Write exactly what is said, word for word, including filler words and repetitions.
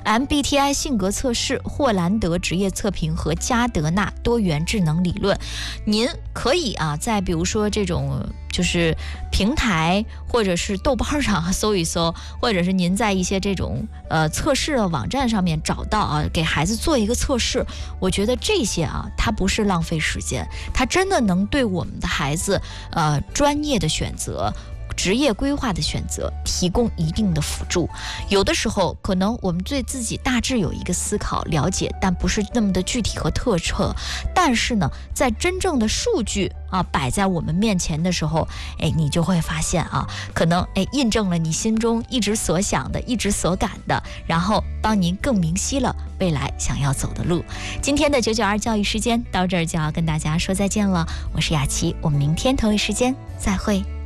M B T I 性格测试、霍兰德职业测评和加德纳多元智能理论。您可以啊，在比如说这种就是平台或者是豆瓣上搜一搜，或者是您在一些这种呃测试的网站上面找到啊，给孩子做一个测试。我觉得这些啊，它不是浪费时间，它真的能对我们的孩子呃专业的选择、职业规划的选择提供一定的辅助。有的时候可能我们对自己大致有一个思考了解，但不是那么的具体和透彻。但是呢，在真正的数据啊摆在我们面前的时候，哎，你就会发现啊，可能哎印证了你心中一直所想的、一直所感的，然后帮您更明晰了未来想要走的路。今天的九九二教育时间到这儿就要跟大家说再见了，我是雅琪，我们明天同一时间再会。